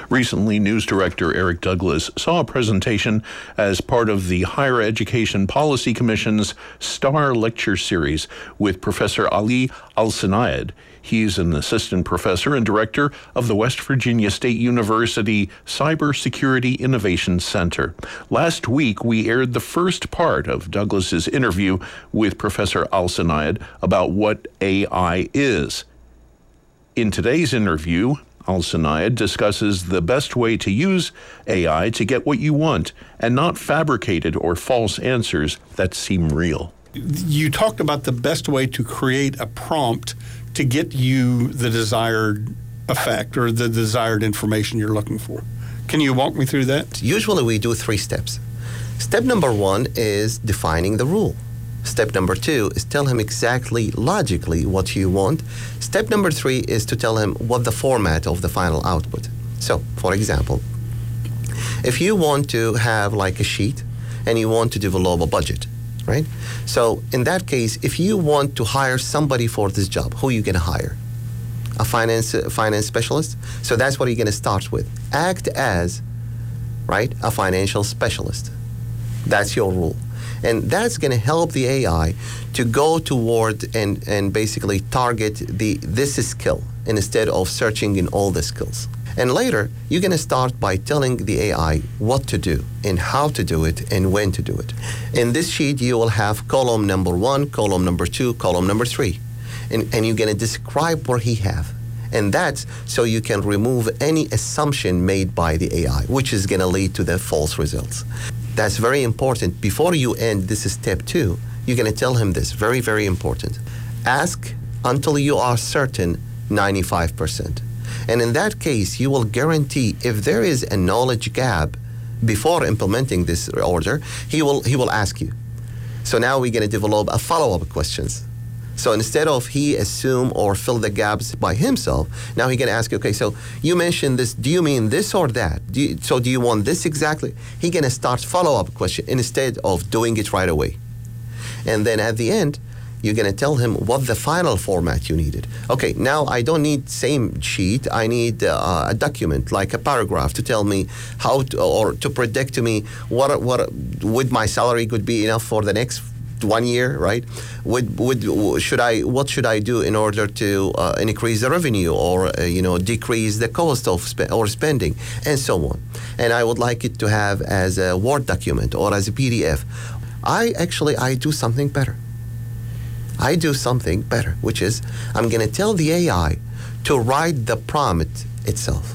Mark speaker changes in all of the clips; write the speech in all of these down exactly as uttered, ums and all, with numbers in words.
Speaker 1: Recently, news director Eric Douglas saw a presentation as part of the Higher Education Policy Commission's STAR Lecture Series with Professor Ali Al-Sanayed. He's an assistant professor and director of the West Virginia State University Cybersecurity Innovation Center. Last week, we aired the first part of Douglas's interview with Professor Al-Sanayed about what A I is. In today's interview, Al-Sanayed discusses the best way to use A I to get what you want and not fabricated or false answers that seem real.
Speaker 2: You talked about the best way to create a prompt to get you the desired effect or the desired information you're looking for. Can you walk me through that?
Speaker 3: Usually we do three steps. Step number one is defining the rule. Step number two is tell him exactly logically what you want. Step number three is to tell him what the format of the final output. So, for example, if you want to have like a sheet and you want to develop a budget, right? So in that case, if you want to hire somebody for this job, who are you going to hire? A finance uh, finance specialist? So that's what you're going to start with. Act as, right, a financial specialist. That's your rule. And that's going to help the A I to go toward and, and basically target the this skill instead of searching in all the skills. And later, you're going to start by telling the A I what to do and how to do it and when to do it. In this sheet, you will have column number one, column number two, column number three. And, and you're going to describe what he have. And that's so you can remove any assumption made by the A I, which is going to lead to the false results. That's very important. Before you end, this is step two, you're going to tell him this, very, very important. Ask until you are certain ninety-five percent. And in that case, you will guarantee if there is a knowledge gap before implementing this order, he will he will ask you. So now we're going to develop a follow-up questions. So instead of he assume or fill the gaps by himself, now he's going to ask you, okay, so you mentioned this, do you mean this or that? Do you, so do you want this exactly? He's going to start follow-up question instead of doing it right away. And then at the end, you're going to tell him what the final format you needed. Okay, now I don't need same sheet. I need uh, a document, like a paragraph, to tell me how to, or to predict to me what what would my salary could be enough for the next one year, right? Would would should I what should I do in order to uh, increase the revenue or uh, you know decrease the cost of spe- or spending and so on. And I would like it to have as a Word document or as a P D F. I actually I do something better. I do something better, which is I'm going to tell the A I to write the prompt itself.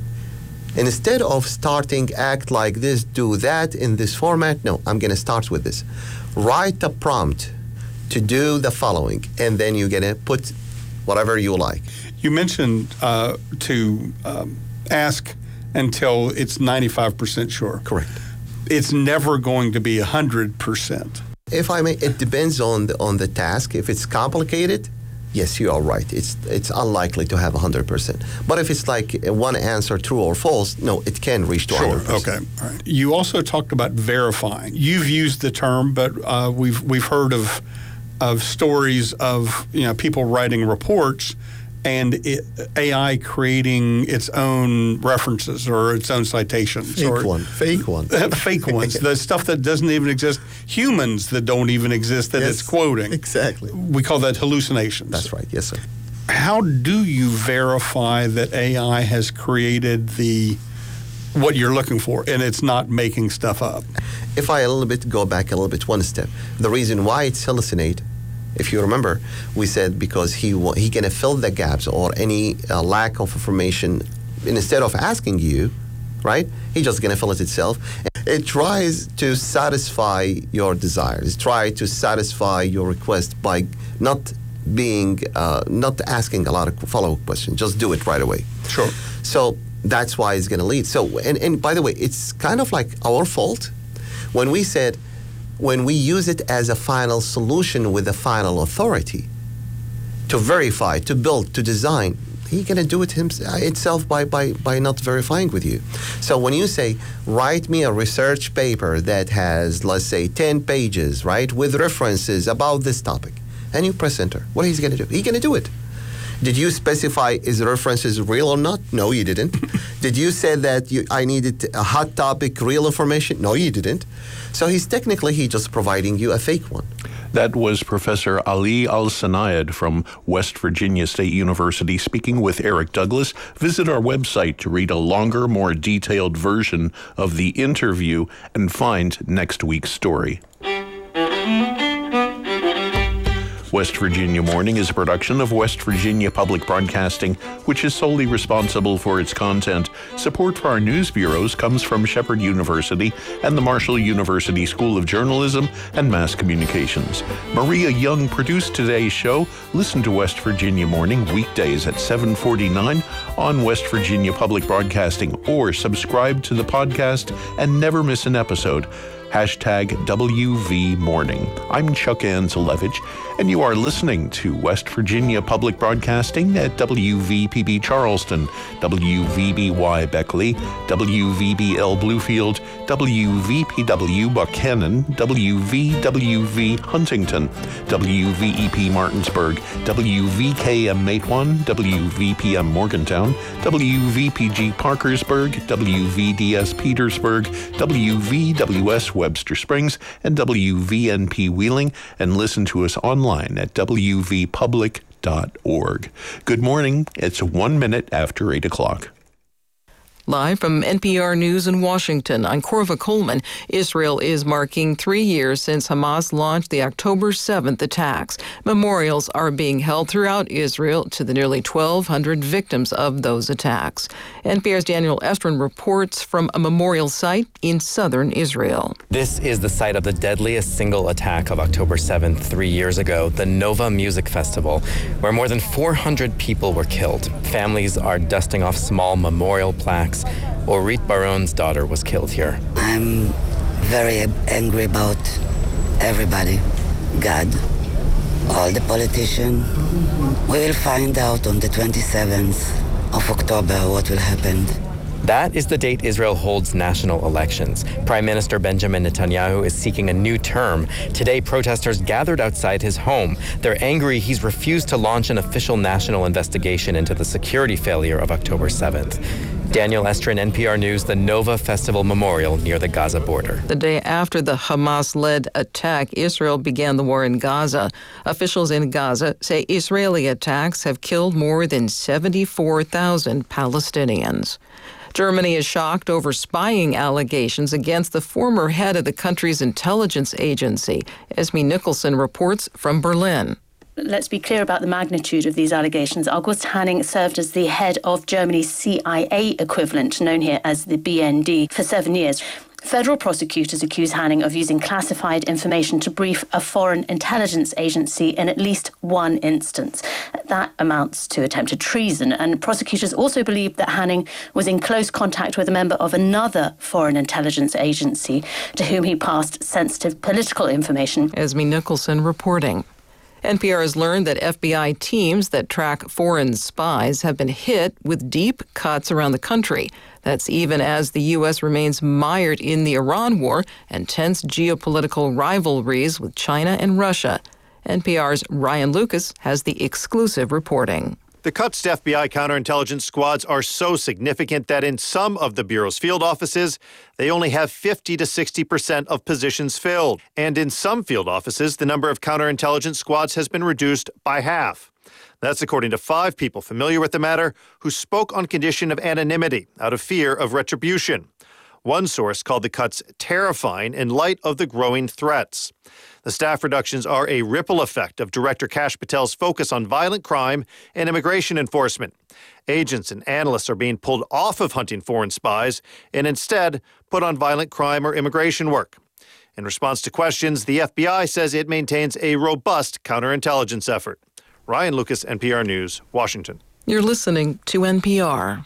Speaker 3: Instead of starting act like this, do that in this format, no, I'm going to start with this. Write the prompt to do the following, and then you're going to put whatever you like.
Speaker 2: You mentioned uh, to um, ask until it's ninety-five percent sure.
Speaker 3: Correct.
Speaker 2: It's never going to be one hundred percent.
Speaker 3: If I may, it depends on the, on the task. If it's complicated, yes, you are right. It's it's unlikely to have one hundred percent. But if it's like one answer, true or false, no, it can reach to
Speaker 2: sure.
Speaker 3: one hundred percent.
Speaker 2: Okay. All right. You also talked about verifying. You've used the term, but uh, we've we've heard of of stories of you know people writing reports and it, A I creating its own references or its own citations.
Speaker 3: Fake
Speaker 2: or,
Speaker 3: one. Fake one.
Speaker 2: Fake ones. The stuff that doesn't even exist. Humans that don't even exist that
Speaker 3: yes,
Speaker 2: it's quoting.
Speaker 3: Exactly.
Speaker 2: We call that hallucinations.
Speaker 3: That's right. Yes, sir.
Speaker 2: How do you verify that A I has created the what you're looking for and it's not making stuff up?
Speaker 3: If I a little bit go back a little bit one step, the reason why it's hallucinate, if you remember, we said because he he can fill the gaps or any uh, lack of information. Instead of asking you, right, he's just going to fill it itself. It tries to satisfy your desires. It tries to satisfy your request by not being, uh, not asking a lot of follow-up questions. Just do it right away.
Speaker 2: Sure.
Speaker 3: So that's why it's going to lead. So, and, and by the way, it's kind of like our fault when we said, when we use it as a final solution with a final authority to verify, to build, to design, he's going to do it himself, itself by, by, by not verifying with you. So when you say, write me a research paper that has, let's say, ten pages, right, with references about this topic, and you press enter, what is he going to do? He's going to do it. Did you specify is the references real or not? No, you didn't. Did you say that you, I needed a hot topic, real information? No, you didn't. So he's technically he just providing you a fake one.
Speaker 1: That was Professor Ali Al-Sanayed from West Virginia State University speaking with Eric Douglas. Visit our website to read a longer, more detailed version of the interview and find next week's story. West Virginia Morning is a production of West Virginia Public Broadcasting, which is solely responsible for its content. Support for our news bureaus comes from Shepherd University and the Marshall University School of Journalism and Mass Communications. Maria Young produced today's show. Listen to West Virginia Morning weekdays at seven forty-nine on West Virginia Public Broadcasting, or subscribe to the podcast and never miss an episode. Hashtag W V Morning. I'm Chuck Anzelevich, and you are listening to West Virginia Public Broadcasting at W V P B Charleston, W V B Y Beckley, W V B L Bluefield, W V P W Buchanan, W V W V Huntington, W V E P Martinsburg, W V K M Matewan, W V P M Morgantown, W V P G Parkersburg, W V D S Petersburg, W V W S Webster Springs, and W V N P Wheeling, and listen to us online at w v public dot org. Good morning. It's one minute after eight o'clock.
Speaker 4: Live from N P R News in Washington, I'm Corva Coleman. Israel is marking three years since Hamas launched the October seventh attacks. Memorials are being held throughout Israel to the nearly twelve hundred victims of those attacks. N P R's Daniel Estrin reports from a memorial site in southern Israel.
Speaker 5: This is the site of the deadliest single attack of October seventh three years ago, the Nova Music Festival, where more than four hundred people were killed. Families are dusting off small memorial plaques. Orit Baron's daughter was killed here.
Speaker 6: I'm very angry about everybody. God, all the politicians. We will find out on the twenty-seventh of October what will happen.
Speaker 5: That is the date Israel holds national elections. Prime Minister Benjamin Netanyahu is seeking a new term. Today, protesters gathered outside his home. They're angry he's refused to launch an official national investigation into the security failure of October seventh. Daniel Estrin, N P R News, the Nova Festival Memorial near the Gaza border.
Speaker 4: The day after the Hamas-led attack, Israel began the war in Gaza. Officials in Gaza say Israeli attacks have killed more than seventy-four thousand Palestinians. Germany is shocked over spying allegations against the former head of the country's intelligence agency. Esme Nicholson reports from Berlin.
Speaker 7: Let's be clear about the magnitude of these allegations. August Hanning served as the head of Germany's C I A equivalent, known here as the B N D, for seven years. Federal prosecutors accuse Hanning of using classified information to brief a foreign intelligence agency in at least one instance. That amounts to attempted treason, and prosecutors also believe that Hanning was in close contact with a member of another foreign intelligence agency to whom he passed sensitive political information.
Speaker 4: Esme Nicholson reporting. N P R has learned that F B I teams that track foreign spies have been hit with deep cuts around the country. That's even as the U S remains mired in the Iran war and tense geopolitical rivalries with China and Russia. N P R's Ryan Lucas has the exclusive reporting.
Speaker 8: The cuts to F B I counterintelligence squads are so significant that in some of the Bureau's field offices, they only have fifty to sixty percent of positions filled. And in some field offices, the number of counterintelligence squads has been reduced by half. That's according to five people familiar with the matter who spoke on condition of anonymity out of fear of retribution. One source called the cuts terrifying in light of the growing threats. The staff reductions are a ripple effect of Director Kash Patel's focus on violent crime and immigration enforcement. Agents and analysts are being pulled off of hunting foreign spies and instead put on violent crime or immigration work. In response to questions, the F B I says it maintains a robust counterintelligence effort. Ryan Lucas, N P R News, Washington.
Speaker 4: You're listening to N P R.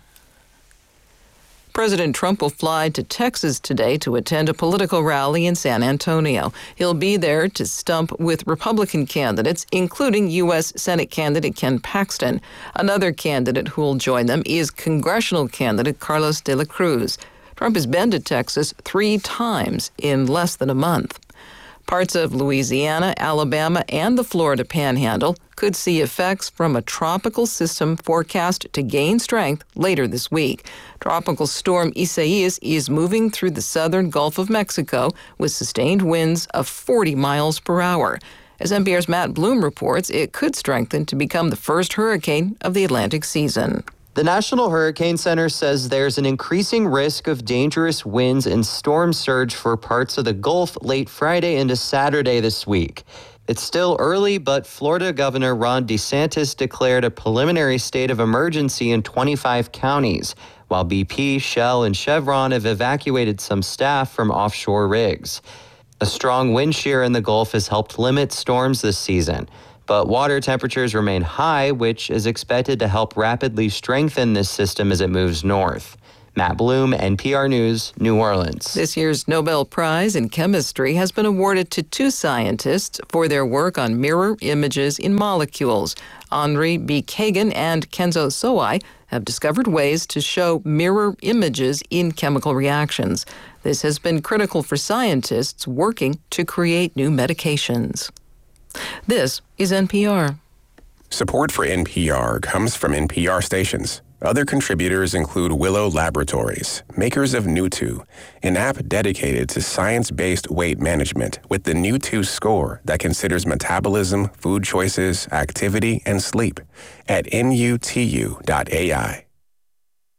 Speaker 4: President Trump will fly to Texas today to attend a political rally in San Antonio. He'll be there to stump with Republican candidates, including U S Senate candidate Ken Paxton. Another candidate who will join them is congressional candidate Carlos de la Cruz. Trump has been to Texas three times in less than a month. Parts of Louisiana, Alabama, and the Florida Panhandle could see effects from a tropical system forecast to gain strength later this week. Tropical storm Isaias is moving through the southern Gulf of Mexico with sustained winds of forty miles per hour. As N P R's Matt Bloom reports, it could strengthen to become the first hurricane of the Atlantic season.
Speaker 9: The National Hurricane Center says there's an increasing risk of dangerous winds and storm surge for parts of the Gulf late Friday into Saturday this week. It's still early, but Florida Governor Ron DeSantis declared a preliminary state of emergency in twenty-five counties, while B P, Shell, and Chevron have evacuated some staff from offshore rigs. A strong wind shear in the Gulf has helped limit storms this season. But water temperatures remain high, which is expected to help rapidly strengthen this system as it moves north. Matt Bloom, N P R News, New Orleans.
Speaker 4: This year's Nobel Prize in Chemistry has been awarded to two scientists for their work on mirror images in molecules. Henri B. Kagan and Kenzo Sowai have discovered ways to show mirror images in chemical reactions. This has been critical for scientists working to create new medications. This is N P R.
Speaker 10: Support for N P R comes from N P R stations. Other contributors include Willow Laboratories, makers of Newtwo, an app dedicated to science-based weight management with the Newtwo score that considers metabolism, food choices, activity, and sleep at N U T U dot A I.